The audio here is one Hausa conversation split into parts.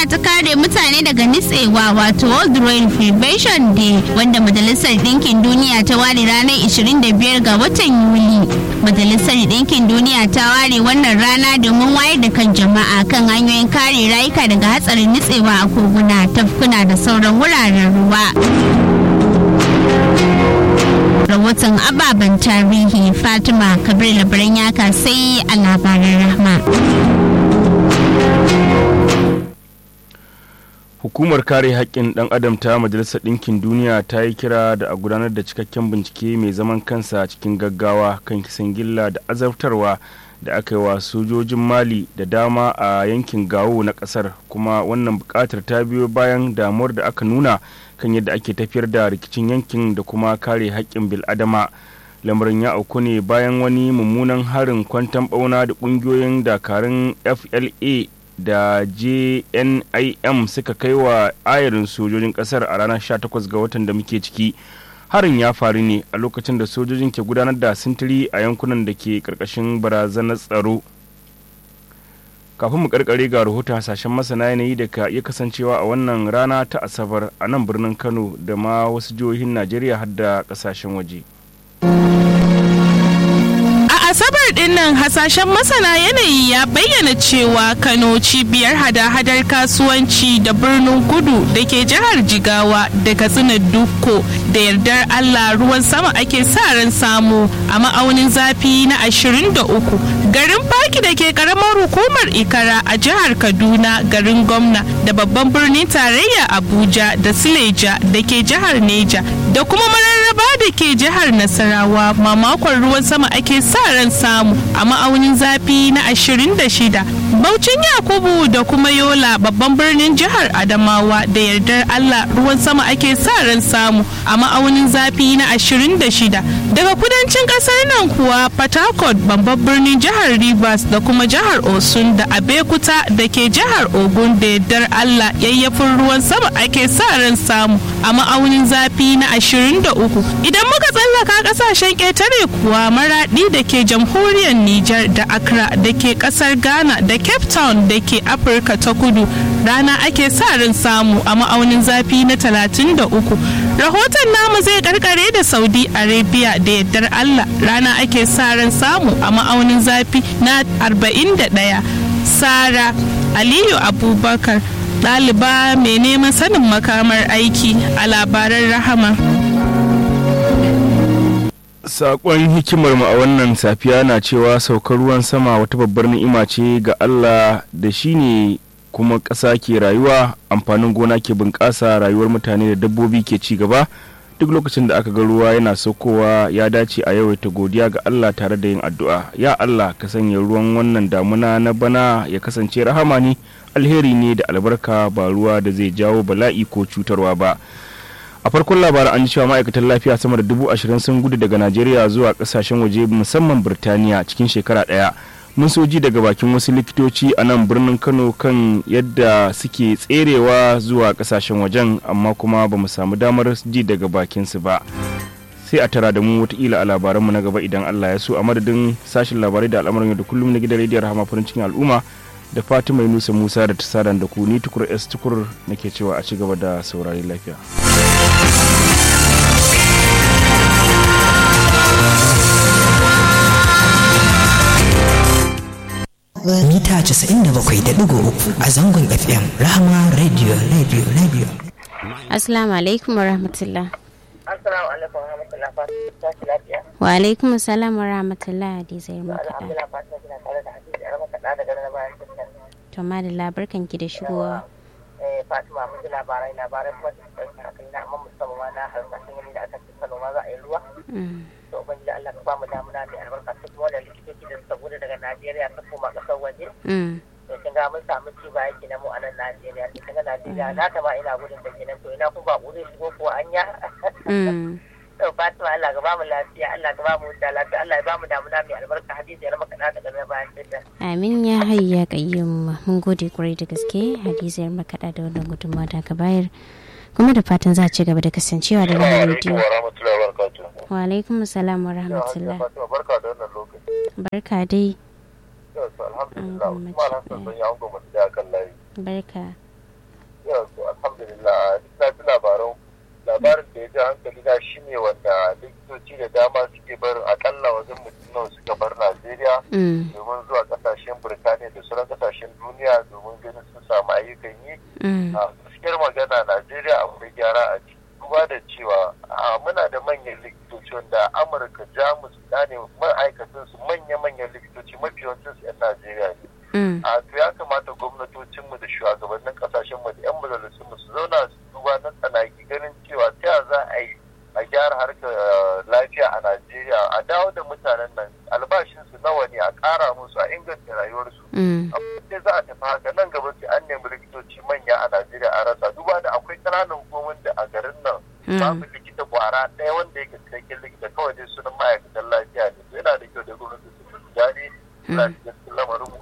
ta kare mutane daga nitsewa wato World Rain Prevention Day wanda Majalisar Ɗinkin Duniya ta ware ranar 25 ga watan Yuli. Majalisar Ɗinkin Duniya ta ware wannan rana domin wayar da kan jama'a kan hanyoyin kare rayuka daga hatsarin nitsewa a koguna, tafkuna da sauran wuraren ruwa. Rahoton ababen tarihi Fatima Kabir Labaran Yaka sai a labaran Rahma. Hukumar kare haƙƙin ɗan adam ta Majalisar Ɗinkin Duniya ta yi kira da a gudanar da cikakken bincike mai zaman kansa cikin gaggawa kan kisan gilla da azabtarwa da aka yi wa sojojin Mali da dama a yankin Gawo na ƙasar, kuma wannan buƙatar ta biyo bayan damuwar da aka nuna kan yadda ake tafiyar da rikicin yankin da kuma kare haƙƙin bil'adama. Lamarin ya auku ne bayan wani mummunan harin kwanton ɓauna da ƙungiyoyin dakarun FLA da JNIM suka kai wa ayarin sojojin ƙasar a ranar 18 ga watan da muke ciki. Harin ya faru ne a lokacin da sojojin ke gudanar da sintiri a yankunan da ke ƙarƙashin barazanar tsaro. Kafin mu karkare ga rahoton hasashen masana yanayi da ka iya kasancewa a wannan rana ta Asabar a nan birnin Kano da ma wasu jihohin Najeriya har da kasashen waje. Asabar din nan hasashen masana yanayi ya bayyana cewa Kano cibiyar hada-hadar kasuwanci da birnin Kudu da ke jihar Jigawa da Katsina Dukko da yardar Allah ruwan sama ake sa ran samu a ma'aunin zafi na 23. Garin Faki da ke karamar hukumar Ikara a jihar Kaduna, garin Gwamna da babban birnin tarayya Abuja da Sileja da ke jihar Neja da kuma Mararraba da ke jihar Nasarawa mamakon ruwan sama ake sa ran samu a ma'aunin zafi na 26. Baucin Yakubu da kuma Yola babban birnin jihar Adamawa da yardar Allah ruwan sama ake sa ran samu a ma'aunin zafi na 26. Daga kudancin kasar nan kuwa Port Harcourt babban birnin jihar Rivers da kuma jihar Osun da Abeokuta da ke jihar Ogun da yardar Allah yayyafin ruwan sama ake sa ran samu a ma'aunin zafi na 23. Idan muka tsallaka kasashen ƙetare kuwa Maradi da ke jamhuriyar Nijar da Accra da ke kasar Ghana da Cape Town da ke Afirka ta Kudu rana ake sa ran samu a ma'aunin zafi na 33. Rahoton namu zai karkare da Saudi Arabia da yardar Allah rana ake sa ran samu a ma'aunin zafi na 41. Sara Aliyu Abubakar, ɗaliba mai neman sanin makamar aiki a labaran Rahama. Sakon hikimar mu a wannan safiya na cewa saukar ruwan sama wata babbar ni'ima ce ga Allah da shi ne kuma ƙasa ke rayuwa, amfanin gona ke bunƙasa, rayuwar mutane da dabbobi ke ci gaba. Duk lokacin da aka ga ruwa yana saukowa ya dace a yawaita godiya ga Allah tare da yin addu'a. Ya Allah ka sanya ruwan wannan damuna na bana ya kasance rahama ne, alheri ne da albarka, ba ruwa da zai jawo bala'i ko cutarwa ba. A farkon labarin an ji cewa ma'aikatan lafiya sama da 20,000 sun gudu daga Najeriya zuwa kasashen waje musamman Birtaniya cikin shekara ɗaya. Mun soji daga bakin wasu likitoci a nan birnin Kano kan yadda suke tserewa zuwa kasashen wajen, amma kuma ba mu samu damar ji daga bakinsu ba. Sai a tara da mu wataƙila a labaranmu na gaba idan Allah ya so. A madadin sashen labarai da al'amuran yau da kullum na gidan rediyon Rahama farin cikin al'umma da Fatima Yunusa Musa da ta sadan da ku, ni Tukur S Tukur nake cewa a ci gaba da saurari lafiya. Mita 97.3 a zangon FM Rahama Radio. Assalamu alaikum wa rahmatullah. Assalamu alaikum wa rahmatullah. Wa alaikum assalam wa rahmatullah. Hadiza yar makaɗa. To madalla barkanki da shigowa. Fatima mun ji labarai kuma da hankali na amma musamman na harkashin yanayi da aka ci saloma za a yi ruwa. To ubangiji Allah ka ba mu damuna mai albarka su kuma da likitoci da suka gudu daga Najeriya ta koma kasar waje. To kin ga mun samu ci baya kenan mu a nan Najeriya. Kin ga Najeriya na ta ma ina gudun da kenan to ina ku ba gure shigo ko anya. To Fatima Allah ka ba mu lafiya, Allah ka ba mu da lafiya, Allah ya ba mu damuna mai albarka. Hadiza ya raba kana da ganin bayan dinta. Amin ya hayya qayyum. Mun gode kwarai da gaske Hadiza ya makaɗa da wannan gudunmawa da ka bayar. Kuma da fatan za a ci gaba da kasancewa da wannan rediyo. Wa alaikum assalam wa rahmatullah. Barka da wannan lokaci. Barka dai. Alhamdulillah. Kuma alhamdulillah ya hango mutu da kan layi. Barka. Alhamdulillah, na ji labarin da ya ji hankali na shi ne wanda likitoci da dama suke barin akalla wajen mutum nawa suka bar Najeriya domin zuwa kasashen Birtaniya da sauran kasashen duniya domin ganin sun samu ayyukan yi. A gaskiyar magana Najeriya akwai gyara a ciki. Duba da cewa muna da manyan likitoci wanda Amurka, Jamus da ne ma'aikatan su manya-manyan likitoci mafi yawancin su 'yan Najeriya ne. To ya kamata gwamnatocinmu da shugabannin kasashenmu da 'yan majalisunmu su zauna su duba na tsanaki ganin cewa ta za a yi a gyara harkar lafiya a Najeriya, a dawo da mutanen nan albashinsu nawa ne, a ƙara musu, a inganta rayuwarsu. Sai za a tafi haka nan gaba sai an nemi likitoci manya a Najeriya a rasa. Duba da akwai ƙananan hukumomin da a garin nan babu likita kwara ɗaya wanda yake cikakken likita, kawai dai sunan ma'aikatan lafiya ne. Yana da kyau da gwamnati su gane suna cikin lamarin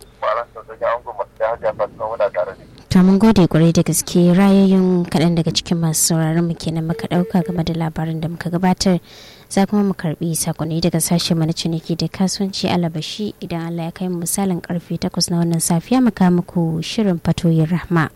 To mun gode kwarai da gaske, rayoyin kaɗan daga cikin masu sauraron mu kenan muka ɗauka game da labarin da muka gabatar. Za kuma mu karɓi sakonni daga sashen mana ciniki da kasuwanci alabashi idan Allah ya kai mu misalin karfe 8 na wannan safiya mu kawo muku shirin fatoyin rahma.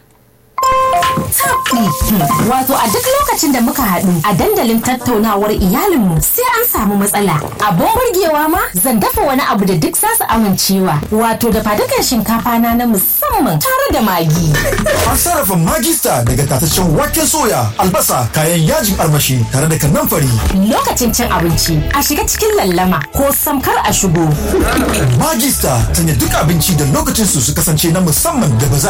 Wato a duk lokacin da muka haɗu a dandalin tattaunawar iyalinmu sai an samu matsala. Abun burgewa ma zan dafa wani abu da duk zasu amincewa. Wato da fadukan shinkafa na musamman tare da magi. An sarrafa magista daga tataccen waken soya, albasa, kayan yajin armashi tare da kanamfari. Lokacin cin abinci a shiga cikin lallama ko samkar a shigo. Magista sanya duk abinci da lokacin su kasance na musamman da ba za